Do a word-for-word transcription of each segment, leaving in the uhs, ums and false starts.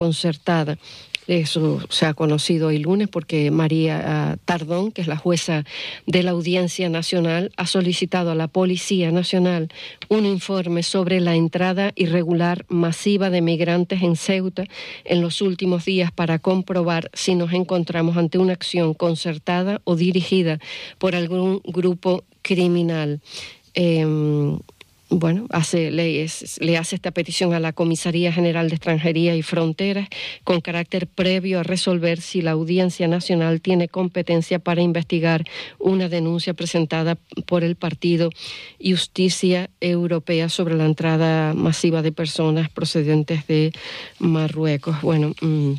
concertada. Eso se ha conocido hoy lunes porque María Tardón, que es la jueza de la Audiencia Nacional, ha solicitado a la Policía Nacional un informe sobre la entrada irregular masiva de migrantes en Ceuta en los últimos días para comprobar si nos encontramos ante una acción concertada o dirigida por algún grupo criminal. Eh, Bueno, hace, le, es, le hace esta petición a la Comisaría General de Extranjería y Fronteras con carácter previo a resolver si la Audiencia Nacional tiene competencia para investigar una denuncia presentada por el partido Justicia Europea sobre la entrada masiva de personas procedentes de Marruecos. Bueno, mmm,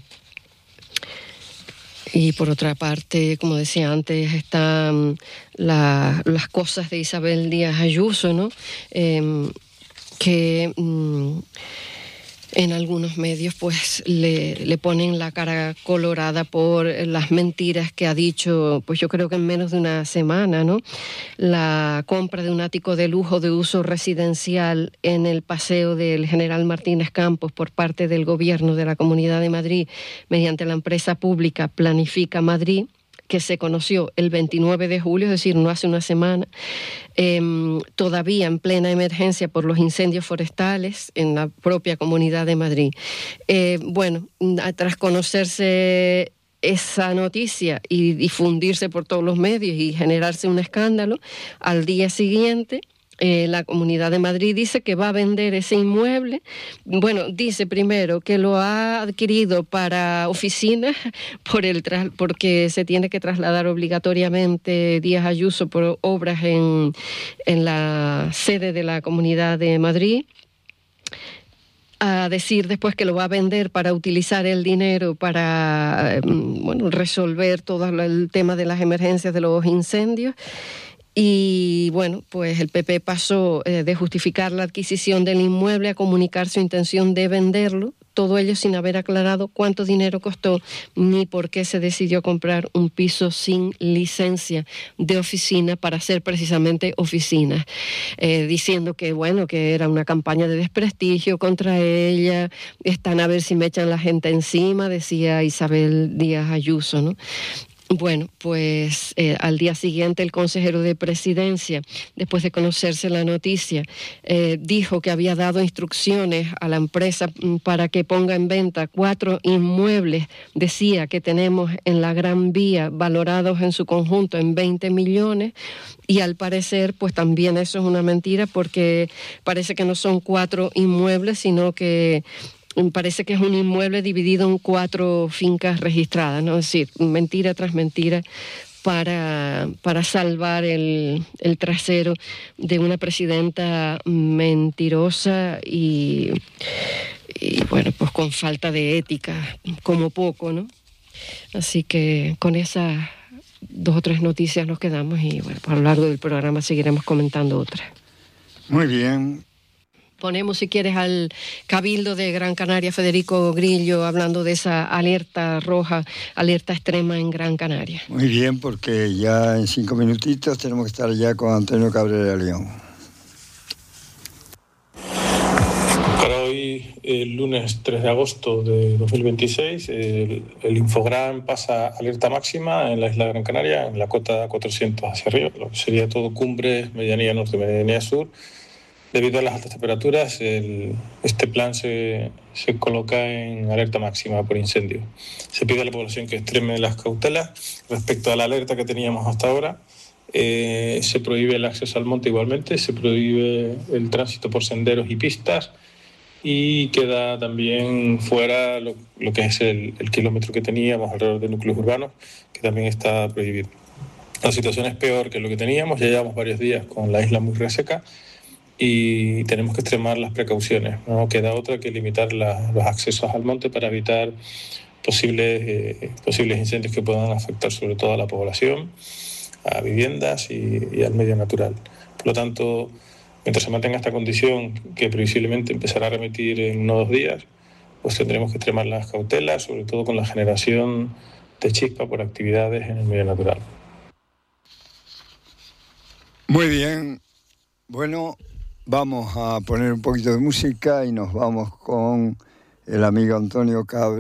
y por otra parte, como decía antes, están la, las cosas de Isabel Díaz Ayuso, ¿no? Eh, que mm, en algunos medios pues le, le ponen la cara colorada por las mentiras que ha dicho, pues yo creo que en menos de una semana, ¿no? La compra de un ático de lujo de uso residencial en el Paseo del General Martínez Campos por parte del Gobierno de la Comunidad de Madrid mediante la empresa pública Planifica Madrid, que se conoció el veintinueve de julio, es decir, no hace una semana, eh, todavía en plena emergencia por los incendios forestales en la propia Comunidad de Madrid. Eh, bueno, tras conocerse esa noticia y difundirse por todos los medios y generarse un escándalo, al día siguiente Eh, la Comunidad de Madrid dice que va a vender ese inmueble. Bueno, dice primero que lo ha adquirido para oficinas por el tras, porque se tiene que trasladar obligatoriamente Díaz Ayuso por obras en, en la sede de la Comunidad de Madrid. A decir después que lo va a vender para utilizar el dinero para bueno, resolver todo el tema de las emergencias de los incendios. Y bueno, pues el P P pasó eh, de justificar la adquisición del inmueble a comunicar su intención de venderlo, todo ello sin haber aclarado cuánto dinero costó ni por qué se decidió comprar un piso sin licencia de oficina para hacer precisamente oficinas, eh, diciendo que bueno, que era una campaña de desprestigio contra ella, están a ver si me echan la gente encima, decía Isabel Díaz Ayuso, ¿no? Bueno, pues eh, al día siguiente el consejero de Presidencia, después de conocerse la noticia, eh, dijo que había dado instrucciones a la empresa para que ponga en venta cuatro inmuebles, decía que tenemos en la Gran Vía valorados en su conjunto en veinte millones, y al parecer pues también eso es una mentira porque parece que no son cuatro inmuebles, sino que parece que es un inmueble dividido en cuatro fincas registradas, ¿no? Es decir, mentira tras mentira para, para salvar el, el trasero de una presidenta mentirosa y, y, bueno, pues con falta de ética, como poco, ¿no? Así que con esas dos o tres noticias nos quedamos y, bueno, a lo largo del programa seguiremos comentando otras. Muy bien. Ponemos, si quieres, al Cabildo de Gran Canaria, Federico Grillo, hablando de esa alerta roja, alerta extrema en Gran Canaria. Muy bien, porque ya en cinco minutitos tenemos que estar ya con Antonio Cabrera León. Para hoy, el lunes tres de agosto de dos mil veintiséis, el, el Infogran pasa alerta máxima en la isla de Gran Canaria, en la cota cuatrocientos hacia arriba, lo que sería todo Cumbres, Medianía Norte, Medianía Sur. Debido a las altas temperaturas, el, este plan se, se coloca en alerta máxima por incendio. Se pide a la población que extreme las cautelas. Respecto a la alerta que teníamos hasta ahora, eh, se prohíbe el acceso al monte igualmente, se prohíbe el tránsito por senderos y pistas y queda también fuera lo, lo que es el, el kilómetro que teníamos alrededor de núcleos urbanos, que también está prohibido. La situación es peor que lo que teníamos, ya llevamos varios días con la isla muy reseca, y tenemos que extremar las precauciones. No queda otra que limitar la, los accesos al monte para evitar posibles, eh, posibles incendios que puedan afectar sobre todo a la población, a viviendas y, y al medio natural. Por lo tanto, mientras se mantenga esta condición, que previsiblemente empezará a remitir en unos dos días, pues tendremos que extremar las cautelas, sobre todo con la generación de chispa por actividades en el medio natural. Muy bien. Bueno, vamos a poner un poquito de música y nos vamos con el amigo Antonio Cabra.